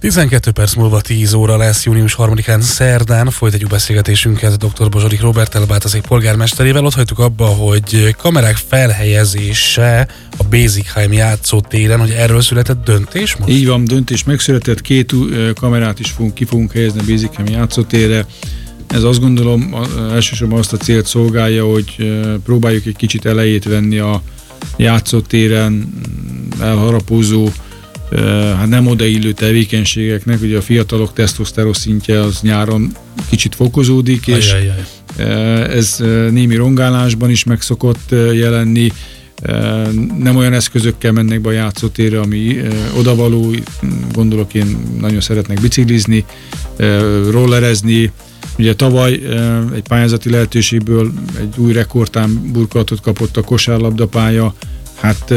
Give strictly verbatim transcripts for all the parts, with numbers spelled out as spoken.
tizenkettő perc múlva tíz óra lesz, június harmadikán szerdán. Folytatjuk beszélgetésünket dr. Bozsodik Róberttel, Bátaszék polgármesterével. Ott hagytuk abba, hogy kamerák felhelyezése a Basic-Heim játszótéren, hogy erről született döntés most? Így van, döntés megszületett, két kamerát is fogunk, ki fogunk helyezni a Basic-Heim játszótérre. Ez azt gondolom elsősorban azt a célt szolgálja, hogy próbáljuk egy kicsit elejét venni a játszótéren elharapózó, hát nem odaillő tevékenységeknek. Ugye a fiatalok tesztoszteron szintje az nyáron kicsit fokozódik, és ajajaj. Ez némi rongálásban is meg szokott jelenni. Nem olyan eszközökkel mennek be a játszótérre, ami odavaló. Gondolok, én nagyon szeretnek biciklizni, rollerezni. Ugye tavaly egy pályázati lehetőségből egy új rekordtám burkolatot kapott a kosárlabdapálya, hát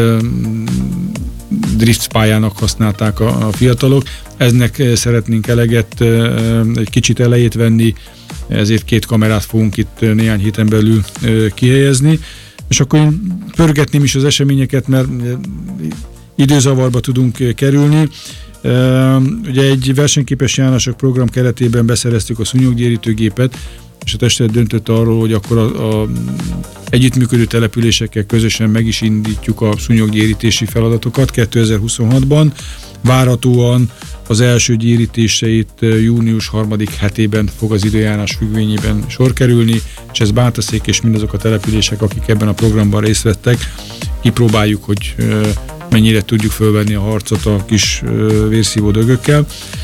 drift pályának használták a, a fiatalok. Eznek szeretnénk eleget, egy kicsit elejét venni, ezért két kamerát fogunk itt néhány héten belül kihelyezni. És akkor én pörgetném is az eseményeket, mert időzavarba tudunk kerülni. Ugye egy versenyképes járások program keretében beszereztük a szúnyoggyérítőgépet, és a testület döntött arról, hogy akkor a, a együttműködő településekkel közösen meg is indítjuk a szúnyoggyérítési feladatokat kétezer-huszonhatban. Várhatóan az első gyérítéseit június harmadik hetében fog az időjárás függvényében sor kerülni, és ez Bátaszék és mindazok a települések, akik ebben a programban részt vettek, kipróbáljuk, hogy mennyire tudjuk fölvenni a harcot a kis vérszívó dögökkel.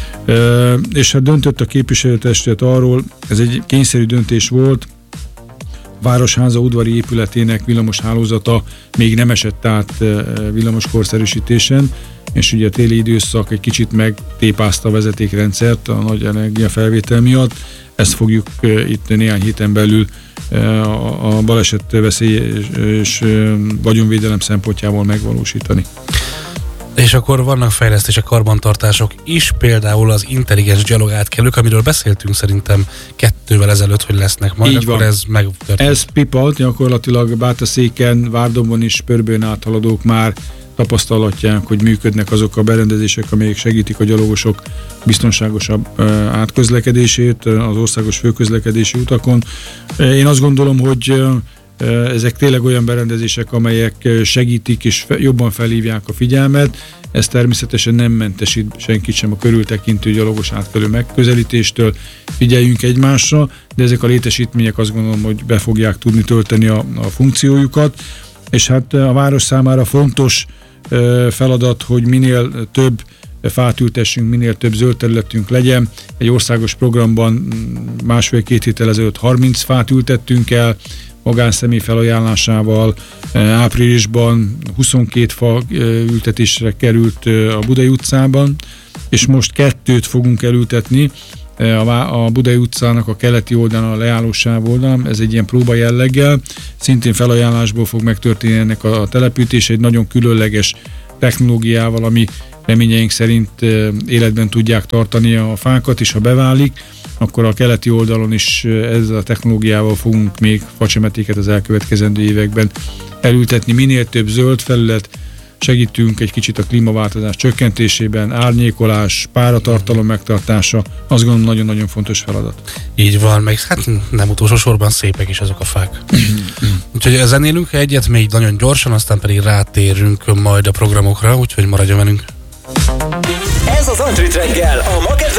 És hát döntött a képviselőtestület arról, ez egy kényszerű döntés volt, Városháza udvari épületének villamos hálózata még nem esett át villamos korszerűsítésen, és ugye a téli időszak egy kicsit megtépázta a vezetékrendszert a nagy energiafelvétel miatt. Ezt fogjuk itt néhány héten belül a baleset veszély és vagyonvédelem szempontjából megvalósítani. És akkor vannak fejlesztések, karbantartások is, például az intelligens gyalogátkelők, amiről beszéltünk szerintem kettővel ezelőtt, hogy lesznek majd, így akkor van. ez megtörtént. Ez pipa, gyakorlatilag Bátaszéken, Várdombon is Pörbőn áthaladók már tapasztalatják, hogy működnek azok a berendezések, amelyek segítik a gyalogosok biztonságosabb átközlekedését az országos főközlekedési utakon. Én azt gondolom, hogy ezek tényleg olyan berendezések, amelyek segítik és jobban felhívják a figyelmet. Ez természetesen nem mentesít senkit sem a körültekintő gyalogos átkelő megközelítéstől. Figyeljünk egymásra, de ezek a létesítmények azt gondolom, hogy be fogják tudni tölteni a, a funkciójukat. És hát a város számára fontos feladat, hogy minél több fát ültessünk, minél több zöld területünk legyen. Egy országos programban másfél-két héttel ezelőtt harminc fát ültettünk el, magánszemély felajánlásával. Áprilisban huszonkét fa ültetésre került a Budai utcában, és most kettőt fogunk elültetni a Budai utcának a keleti oldalon, a leállósáv oldalon. Ez egy ilyen próba jelleggel, szintén felajánlásból fog megtörténni ennek a telepítés egy nagyon különleges technológiával, ami reményeink szerint életben tudják tartani a fákat, és ha beválik, akkor a keleti oldalon is ezzel a technológiával fogunk még facsemetéket az elkövetkezendő években elültetni. Minél több zöld felület, segítünk egy kicsit a klímaváltozás csökkentésében, árnyékolás, páratartalom megtartása, azt gondolom nagyon-nagyon fontos feladat. Így van, meg hát nem utolsó sorban szépek is azok a fák. Úgyhogy zenélünk egyet még nagyon gyorsan, aztán pedig rátérünk majd a programokra, úgyhogy maradjon velünk. Ez az Antrit reggel, a ma